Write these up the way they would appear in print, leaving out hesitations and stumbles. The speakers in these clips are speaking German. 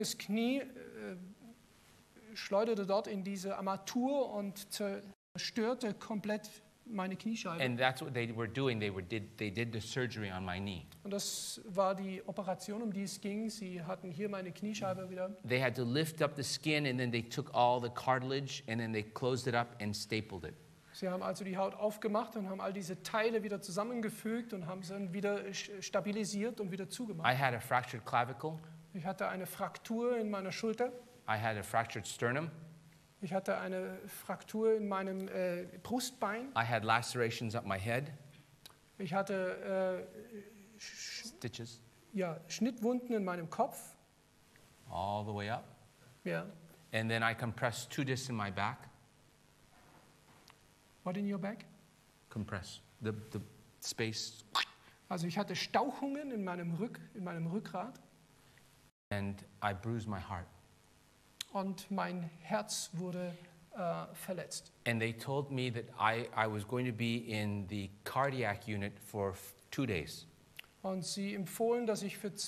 Das Knie schleuderte dort in diese Armatur und zerstörte komplett meine Kniescheibe. And that's what they were doing. They did the surgery on my knee. Und das war die Operation, um die es ging. Sie hatten hier meine Kniescheibe wieder. They had to lift up the skin, and then they took all the cartilage, and then they closed it up and stapled it. Sie haben also die Haut aufgemacht und haben all diese Teile wieder zusammengefügt und haben sie dann wieder stabilisiert und wieder zugemacht. I had a fractured clavicle. Ich hatte eine Fraktur in meiner Schulter. I had a fractured sternum. Ich hatte eine Fraktur in meinem Brustbein. I had lacerations up my head. Ich hatte Stitches Schnittwunden in meinem Kopf. all the way up. Ja. And then I compressed 2 discs in my back. What in your back? Compress the space. Also ich hatte Stauchungen in meinem Rückgrat. And I bruised my heart. Und mein Herz wurde verletzt. And they told me that I was going to be in the cardiac unit for 2 days. Und sie empfahlen, dass ich für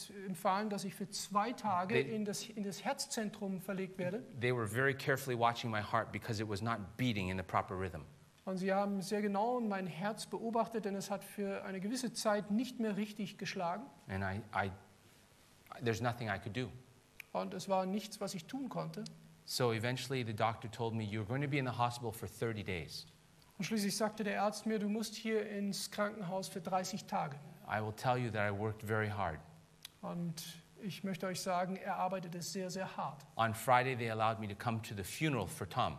2 Tage in das Herzzentrum verlegt werde. They were very carefully watching my heart because it was not beating in the proper rhythm. Und sie haben sehr genau mein Herz beobachtet, denn es hat für eine gewisse Zeit nicht mehr richtig geschlagen. And there's nothing I could do. Und es war nichts, was ich tun konnte. So eventually the doctor told me, you're going to be in the hospital for 30 days. Und schließlich sagte der Arzt mir, du musst hier ins Krankenhaus für 30 Tage. I will tell you that I worked very hard. Und ich möchte euch sagen, er arbeitete sehr, sehr hart. On Friday, they allowed me to come to the funeral for Tom.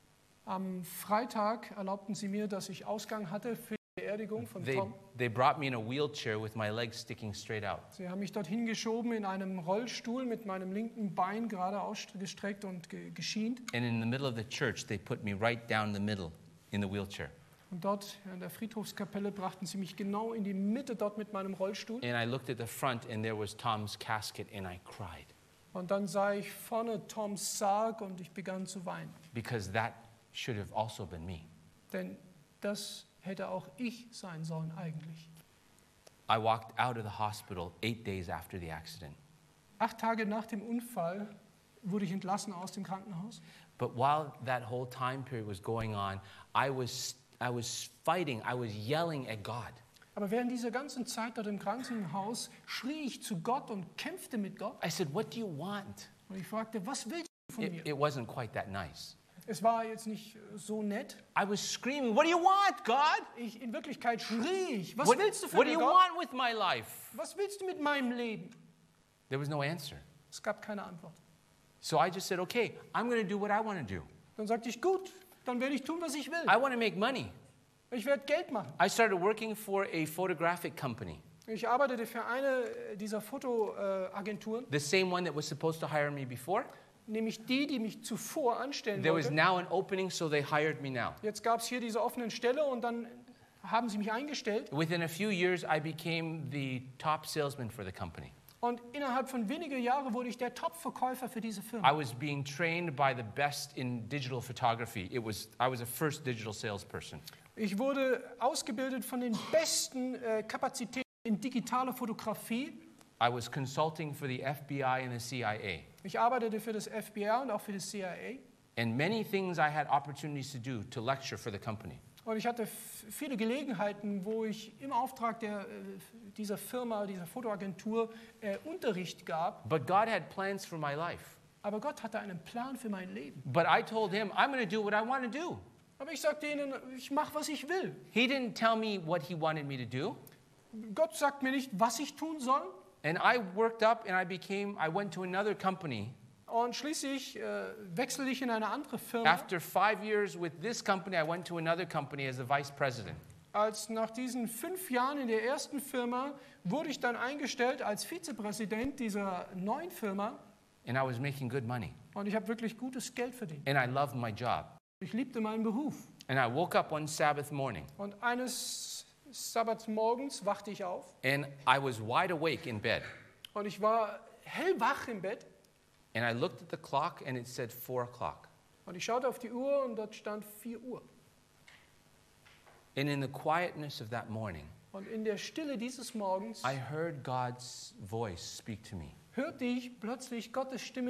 Am Freitag erlaubten sie mir, dass ich Ausgang hatte für die Beerdigung von Tom. They brought me in a wheelchair with my legs sticking straight out. Sie haben mich dorthin geschoben in einem Rollstuhl mit meinem linken Bein gerade ausgestreckt und geschient. And in the middle of the church, they put me right down the middle in the wheelchair. Und dort in der Friedhofskapelle brachten sie mich genau in die Mitte dort mit meinem Rollstuhl. And I looked at the front and there was Tom's casket and I cried. Und dann sah ich vorne Toms Sarg und ich begann zu weinen. Because that should have also been me. Denn das hätte auch ich sein sollen eigentlich. I walked out of the hospital 8 days after the accident. 8 Tage nach dem Unfall wurde ich entlassen aus dem Krankenhaus. But while that whole time period was going on, I was fighting, I was yelling at God. Aber während dieser ganzen Zeit dort im Krankenhaus schrie ich zu Gott und kämpfte mit Gott. I said, what do you want? Und ich fragte, was willst du von mir? It wasn't quite that nice. Es war jetzt nicht so nett. I was screaming, what do you want, God? In Wirklichkeit schrie ich, was What, willst du von what do mir, you Gott? want with my life? Was willst du mit meinem Leben? There was no answer. Es gab keine Antwort. So I just said, okay, I'm going to do what I want to do. Dann sagte ich, gut, dann werde ich tun, was ich will. I want to make money. Ich werde Geld machen. I started working for a photographic company, Ich arbeitete für eine dieser Fotoagenturen, the same one that was supposed to hire me before. nämlich die mich zuvor anstellen There was wollte. now an opening, so they hired me now. Jetzt gab es hier diese offenen Stelle und dann haben sie mich eingestellt. Within a few years, I became the top salesman for the company. Und innerhalb von wenigen Jahren wurde ich der Top-Verkäufer für diese Firma. I was being trained by the best in digital photography. I was a first digital salesperson. Ich wurde ausgebildet von den besten Kapazitäten in digitaler Fotografie. I was consulting for the FBI and the CIA. Ich arbeitete für das FBI und auch für das CIA. And many things I had opportunities to do to lecture for the company. Und ich hatte viele Gelegenheiten, wo ich im Auftrag dieser Firma, dieser Fotoagentur Unterricht gab. But God had plans for my life. Aber Gott hatte einen Plan für mein Leben. But I told him, I'm going to do what I want to do. Aber ich sagte ihnen, ich mache, was ich will. He didn't tell me what he wanted me to do. Gott sagt mir nicht, was ich tun soll. And I worked up and I went to another company. Und schließlich wechselte ich in eine andere Firma. After 5 years with this company, I went to another company as a vice president. Als nach diesen 5 Jahren in der ersten Firma wurde ich dann eingestellt als Vizepräsident dieser neuen Firma. And I was making good money. Und ich habe wirklich gutes Geld verdient. And I loved my job. Ich liebte meinen Beruf. And I woke up one Sabbath morning. Und eines Sabbatsmorgens wachte ich auf. And I was wide awake in bed. Und ich war hellwach im Bett. And I looked at the clock and it said 4 o'clock. Und ich schaute auf die Uhr und dort stand 4 Uhr. And in the quietness of that morning, Und in der Stille dieses Morgens I heard God's voice speak to me. hörte ich plötzlich Gottes Stimme